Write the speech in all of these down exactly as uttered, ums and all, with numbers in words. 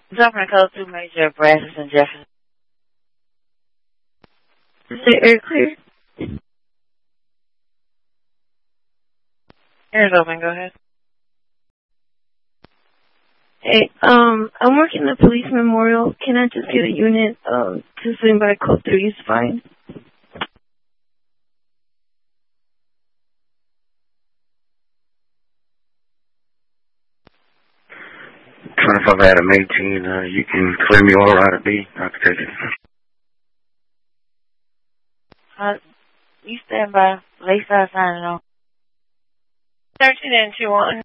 Suffering code two major Brazos and Jefferson. Is the air clear? Air's open, go ahead. Hey, um, I'm working the police memorial. Can I just get a unit um, to swing by code three is fine? twenty-five Adam eighteen, uh, you can clear me all right at B. I can take it. Uh, you stand by. Lisa signing off. thirteen and two one.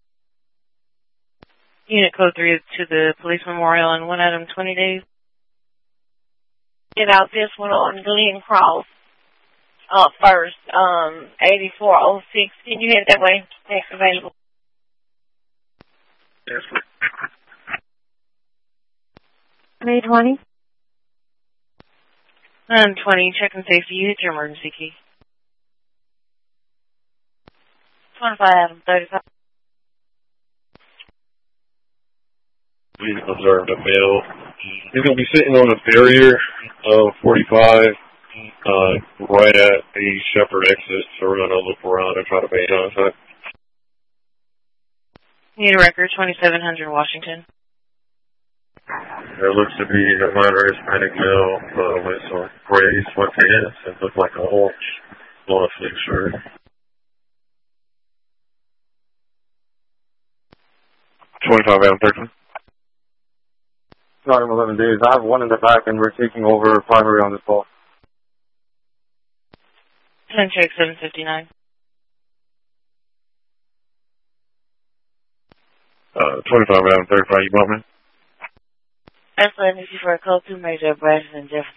Unit code three to the police memorial in one Adam twenty days. Get out this one on Glen Cross. Uh, first, um, eighty-four oh six. Can you head that way? Next available. Yes, sir. May twenty? nine twenty, check and safety. You hit your emergency key. twenty-five Adam thirty-five. We observed a male. He's going to be sitting on a barrier of forty-five uh, right at the Shepherd exit, so we're going to look around and try to make contact. Need a record, twenty-seven hundred Washington. There looks to be a minor Hispanic male uh, with some gray sweatpants and look like a orange long sleeve shirt. twenty-five Adam thirteen. Starting eleven days. I have one in the back, and we're taking over primary on this call. ten check seven fifty-nine. Uh, twenty-five Adam thirty-five, you want me? That's eleven for code two major Brazos and Jefferson.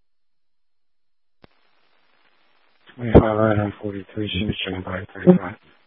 twenty-five Adam forty-three, she was checking by thirty-five.